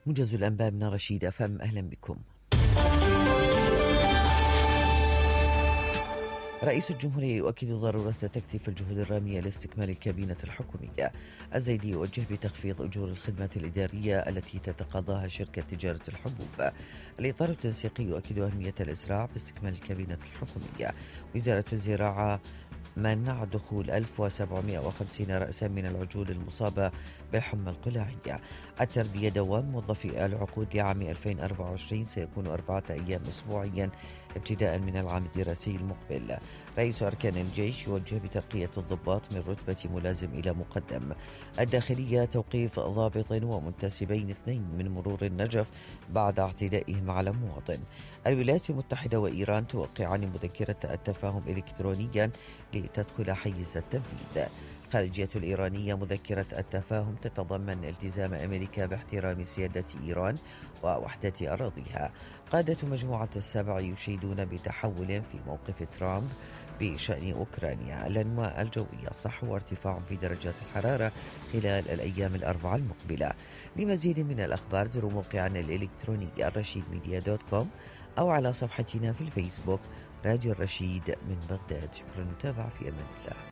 موجز الأنباء من رشيد أفهم. أهلا بكم. رئيس الجمهورية يؤكد ضرورة تكثيف الجهود الرامية لاستكمال الكابينة الحكومية. الزيدي يوجه بتخفيض أجور الخدمات الإدارية التي تتقاضاها شركة تجارة الحبوب. الإطار التنسيقي يؤكد أهمية الإسراع باستكمال الكابينة الحكومية. وزارة الزراعة منع دخول 1750 رأسا من العجول المصابة بالحمى القلاعية. التربية دوام موظفي العقود لعام 2024 سيكون 4 أيام أسبوعيا ابتداء من العام الدراسي المقبل. رئيس أركان الجيش يوجه بترقية الضباط من رتبة ملازم إلى مقدم. الداخلية توقيف ضابط ومنتسبين 2 من مرور النجف بعد اعتدائهم على مواطن. الولايات المتحدة وإيران توقعان مذكرة التفاهم إلكترونيا لتدخل حيز التنفيذ. الخارجية الإيرانية مذكرة التفاهم تتضمن التزام أمريكا باحترام سيادة إيران ووحدة أراضيها. قادة مجموعة السبع يشيدون بتحول في موقف ترامب بشأن أوكرانيا. الأنواع الجوية صحو وارتفاع في درجات الحرارة خلال الأيام الأربعة المقبلة. لمزيد من الأخبار زوروا موقعنا الإلكتروني الرشيدميديا.com أو على صفحتنا في الفيسبوك راديو الرشيد من بغداد. شكرا للمتابعة، في أمان الله.